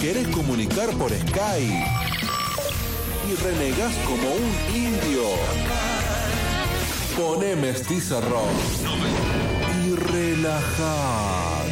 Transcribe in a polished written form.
querés comunicar por Skype y renegás como un indio. Poné Mestiza Rock y relajate.